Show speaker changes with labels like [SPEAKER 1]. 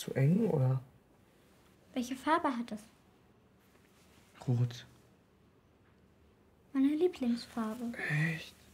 [SPEAKER 1] zu eng, oder?
[SPEAKER 2] Welche Farbe hat es?
[SPEAKER 1] Rot.
[SPEAKER 2] Meine Lieblingsfarbe.
[SPEAKER 1] Echt?